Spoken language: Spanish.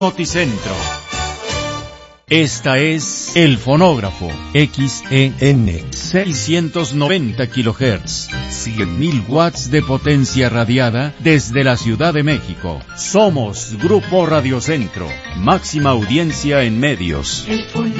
Noticentro. Esta es El Fonógrafo, XEN 690 kHz, 100.000 watts de potencia radiada desde la Ciudad de México. Somos Grupo Radio Centro, máxima audiencia en medios.